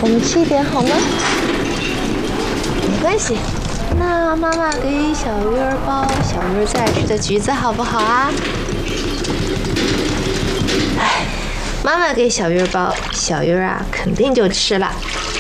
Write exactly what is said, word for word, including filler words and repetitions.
我们吃一点好吗？没关系，那妈妈给小鱼儿包小鱼儿最爱吃的橘子，好不好啊？哎，妈妈给小鱼儿包，小鱼儿啊肯定就吃了。